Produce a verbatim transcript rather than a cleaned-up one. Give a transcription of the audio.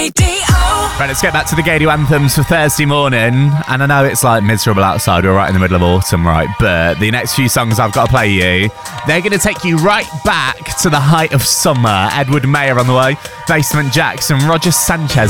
Radio. Right, let's get back to the Gadio anthems for Thursday morning. And I know it's like miserable outside, we're right in the middle of autumn, right? But the next few songs I've got to play you, they're going to take you right back to the height of summer. Edward Mayer on the way, Basement Jaxx and Roger Sanchez